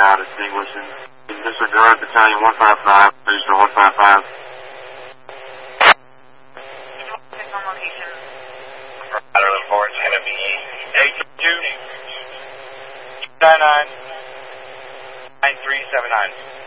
now distinguishing. Disregard Battalion 155, Booster 155. On location. Rider report is going to be 822 99 9379.